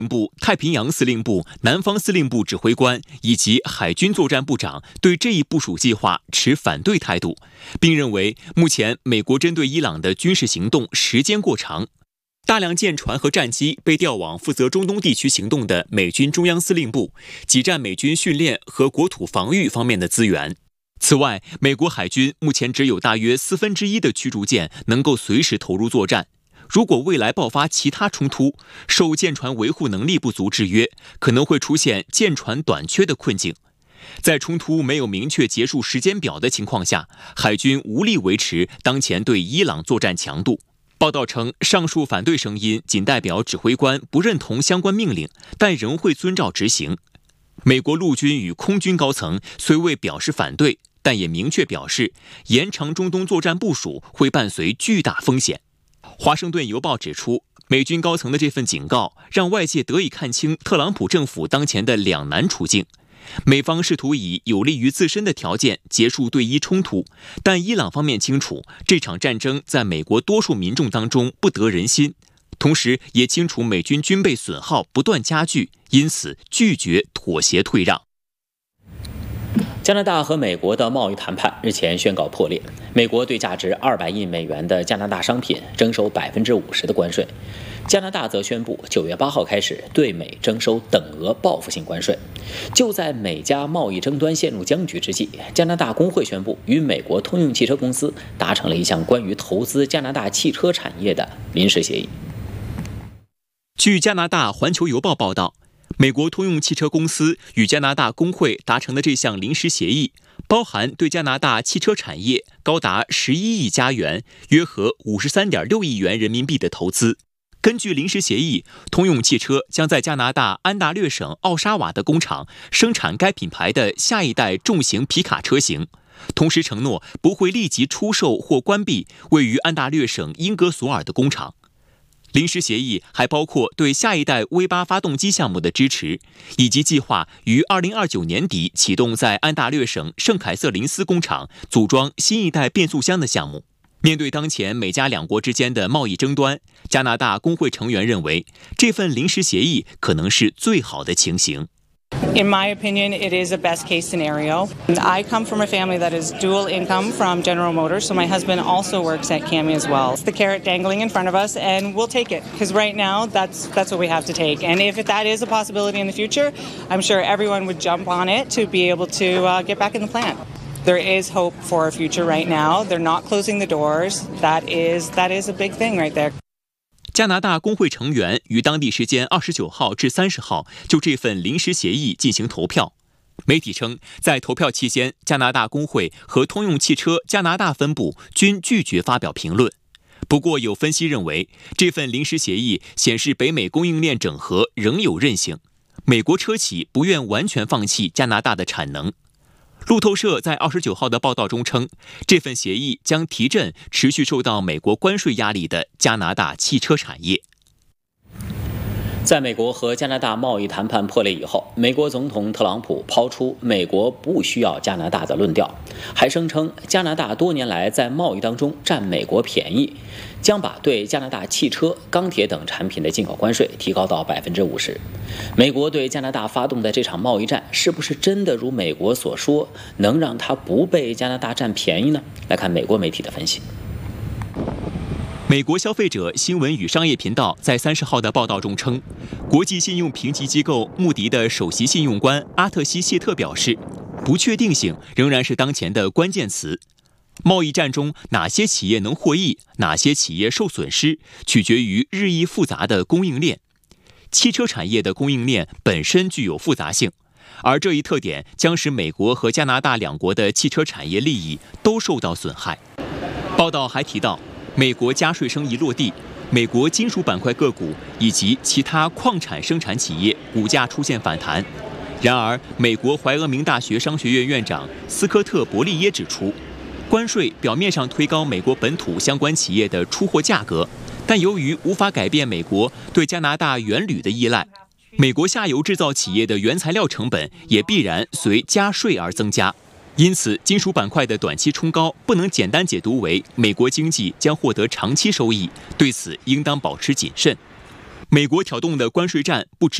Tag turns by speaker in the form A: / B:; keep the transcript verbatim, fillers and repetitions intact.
A: 部、太平洋司令部、南方司令部指挥官以及海军作战部长对这一部署计划持反对态度，并认为目前美国针对伊朗的军事行动时间过长，大量舰船和战机被调往负责中东地区行动的美军中央司令部，挤占美军训练和国土防御方面的资源。此外，美国海军目前只有大约四分之一的驱逐舰能够随时投入作战。如果未来爆发其他冲突，受舰船维护能力不足制约，可能会出现舰船短缺的困境。在冲突没有明确结束时间表的情况下，海军无力维持当前对伊朗作战强度。报道称，上述反对声音仅代表指挥官不认同相关命令，但仍会遵照执行。美国陆军与空军高层虽未表示反对，但也明确表示，延长中东作战部署会伴随巨大风险。华盛顿邮报指出，美军高层的这份警告让外界得以看清特朗普政府当前的两难处境。美方试图以有利于自身的条件结束对伊冲突，但伊朗方面清楚，这场战争在美国多数民众当中不得人心，同时也清楚美军军备损耗不断加剧，因此拒绝妥协退让。
B: 加拿大和美国的贸易谈判日前宣告破裂，美国对价值二百亿美元的加拿大商品征收百分之五十的关税，加拿大则宣布九月八号开始对美征收等额报复性关税。就在美加贸易争端陷入僵局之际，加拿大工会宣布与美国通用汽车公司达成了一项关于投资加拿大汽车产业的临时协议。
A: 据加拿大环球邮报报道，美国通用汽车公司与加拿大工会达成的这项临时协议，包含对加拿大汽车产业高达十一亿加元，约合五十三点六亿元人民币的投资。根据临时协议，通用汽车将在加拿大安大略省奥沙瓦的工厂生产该品牌的下一代重型皮卡车型，同时承诺不会立即出售或关闭位于安大略省英格索尔的工厂。临时协议还包括对下一代 V 八 发动机项目的支持，以及计划于二零二九年底启动在安大略省圣凯瑟琳斯工厂组装新一代变速箱的项目。面对当前美加两国之间的贸易争端，加拿大工会成员认为，这份临时协议可能是最好的情形。
C: In my opinion, it is a best case scenario. I come from a family that is dual income from General Motors, so my husband also works at C A M I as well. It's the carrot dangling in front of us, and we'll take it, because right now that's that's what we have to take. And if that is a possibility in the future, I'm sure everyone would jump on it to be able to uh, get back in the plant. There is hope for a future right now. They're not closing the doors. That is that is a big thing right there.
A: 加拿大工会成员于当地时间二十九号至三十号就这份临时协议进行投票。媒体称，在投票期间，加拿大工会和通用汽车加拿大分部均拒绝发表评论。不过，有分析认为，这份临时协议显示北美供应链整合仍有韧性，美国车企不愿完全放弃加拿大的产能。路透社在二十九号的报道中称，这份协议将提振持续受到美国关税压力的加拿大汽车产业。
B: 在美国和加拿大贸易谈判破裂以后，美国总统特朗普抛出美国不需要加拿大的论调，还声称加拿大多年来在贸易当中占美国便宜，将把对加拿大汽车、钢铁等产品的进口关税提高到百分之五十。美国对加拿大发动的这场贸易战，是不是真的如美国所说，能让它不被加拿大占便宜呢？来看美国媒体的分析。
A: 美国消费者新闻与商业频道在三十号的报道中称，国际信用评级机构穆迪的首席信用官阿特西谢特表示，不确定性仍然是当前的关键词。贸易战中哪些企业能获益，哪些企业受损失，取决于日益复杂的供应链。汽车产业的供应链本身具有复杂性，而这一特点将使美国和加拿大两国的汽车产业利益都受到损害。报道还提到，美国加税声一落地，美国金属板块个股以及其他矿产生产企业股价出现反弹。然而，美国怀俄明大学商学院院长斯科特·伯利耶指出，关税表面上推高美国本土相关企业的出货价格，但由于无法改变美国对加拿大原铝的依赖，美国下游制造企业的原材料成本也必然随加税而增加。因此，金属板块的短期冲高不能简单解读为美国经济将获得长期收益，对此应当保持谨慎。 美国挑动的关税战不止